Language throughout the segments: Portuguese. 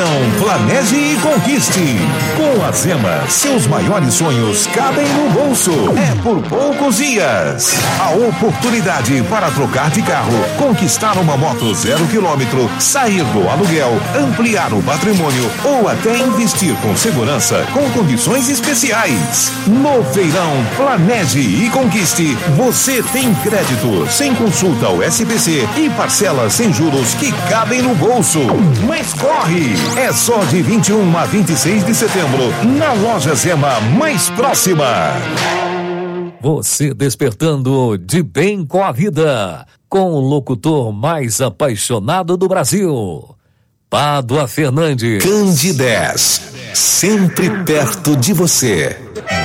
verão, planeje e conquiste. Com a Zema, seus maiores sonhos cabem no bolso. É por poucos dias. A oportunidade para trocar de carro, conquistar uma moto 0 km, sair do aluguel, ampliar o patrimônio ou até investir com segurança com condições especiais. No feirão, planeje e conquiste. Você tem crédito sem consulta ao SPC e parcelas sem juros que cabem no bolso. Mas corre! É só de 21 a 26 de setembro na loja Zema mais próxima. Você despertando de bem com a vida, com o locutor mais apaixonado do Brasil, Pádua Fernandes. Candidez, sempre perto de você.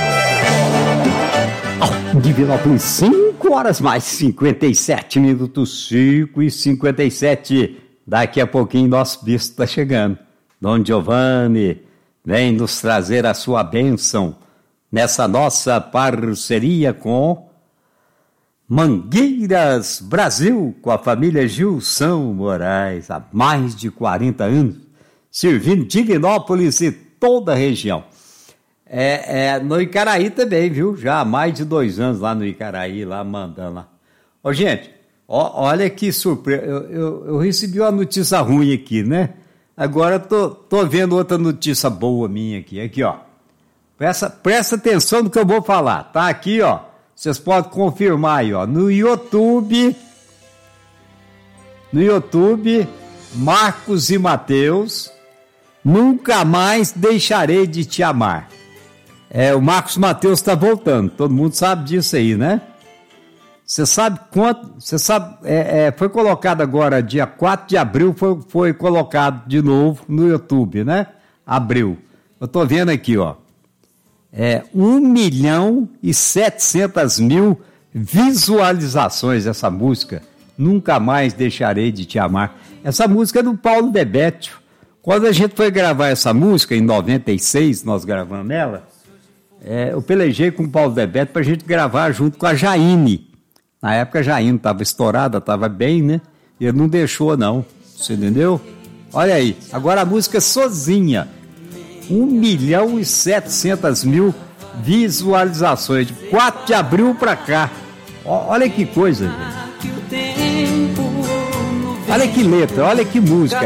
Divinópolis, 5 horas mais 57 minutos, 5:57. Daqui a pouquinho nosso bispo está chegando. Dom Giovanni vem nos trazer a sua bênção nessa nossa parceria com Mangueiras Brasil, com a família Gilson Moraes, há mais de 40 anos, servindo Divinópolis e toda a região. No Icaraí também, viu? Já há mais de 2 anos lá no Icaraí, lá mandando lá. Ô, gente, olha que surpresa. Eu recebi uma notícia ruim aqui, né? Agora tô vendo outra notícia boa minha aqui. Aqui, ó. Presta atenção no que eu vou falar. Tá aqui, ó. Vocês podem confirmar aí, ó. No YouTube, Marcos e Mateus, nunca mais deixarei de te amar. O Marcos Mateus está voltando. Todo mundo sabe disso aí, né? Você sabe quanto? Você sabe? Foi colocado agora, dia 4 de abril, foi colocado de novo no YouTube, né? Abril. Eu tô vendo aqui, ó. 1.700.000 visualizações essa música. Nunca mais deixarei de te amar. Essa música é do Paulo Debétio. Quando a gente foi gravar essa música, em 96, nós gravamos ela, eu pelejei com o Paulo Debétio pra gente gravar junto com a Jaine. Na época a Jaine estava estourada, estava bem, né? E ele não deixou, não. Você entendeu? Olha aí, agora a música sozinha. 1.700.000 visualizações. De 4 de abril pra cá. Olha que coisa, gente. Olha que letra, olha que música.